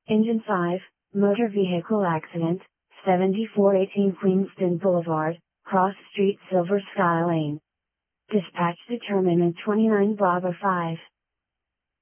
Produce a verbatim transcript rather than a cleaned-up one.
Engine five, motor vehicle accident, seventy-four eighteen Queenston Boulevard, Cross Street Silver Sky Lane. Dispatch determinant twenty-nine Bravo five.